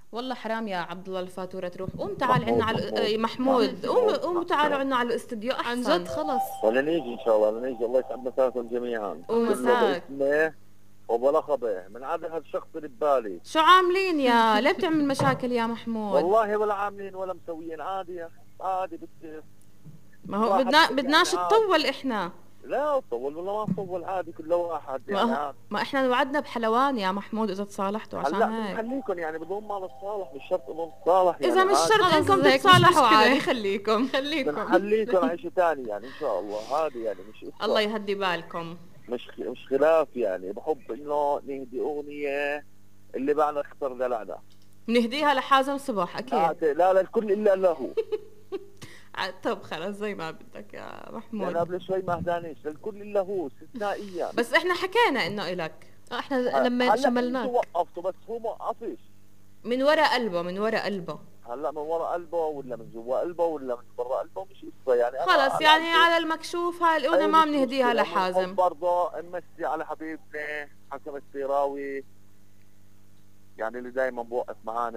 والله حرام يا عبد الله الفاتورة تروح. قوم تعال عنا محمود على محمود محمود، قوم تعالوا عنا على الاستوديو عن جد احسن. خلص. ولا نيجي ان شاء الله، ولا نيجي. الله يسعد مساكم جميعا، كله ومساك. باسمه وبلا خبه من عدا هالشخص اللي ببالي. شو عاملين يا ليه بتعمل مشاكل يا محمود؟ والله ولا عاملين ولا مسويين، عادي يا اخي عادي بتصير. ما هو واحد يعني بدناش عادي. تطول احنا. لا تطول ولا ما تطول، عادي كل واحد ما يعني هو عادي. ما احنا وعدنا بحلوان يا محمود اذا تصالحتوا عشان هلا هيك. بنخليكم يعني بدون ما نتصالح، مش شرط انه نتصالح يعني اذا مش عادي. شرط خلص انكم هيك مش تتصالحوا مشكلة. عادي، خليكم. بنخليكم على شيء ثاني يعني ان شاء الله، عادي يعني مش الله قصة. يهدي بالكم. مش خلاف يعني. بحب انه نهدي اغنية اللي بعنا اختار دلعنا. نهديها لحازم صبح اكيد. لا لا الكل الا له. طب خلص زي ما بدك يا لأن محمود. قبل شوي ما هدانيش، للكل إلا هو استثنائيا. بس احنا حكينا انه الك احنا لما هلا شملناك. انتوا وقفتوا بس هو ما وقفش. من وراء قلبه، من وراء قلبه. هلا من ورا قلبه ولا من جوا قلبه ولا من برا قلبه مش قصة يعني. أنا خلص يعني على المكشوف هاي الأغنية ما مش بنهديها مشكلة. لحازم. برضه نمسي على حبيبنا حسن السيراوي، يعني اللي دايما بوقف معانا.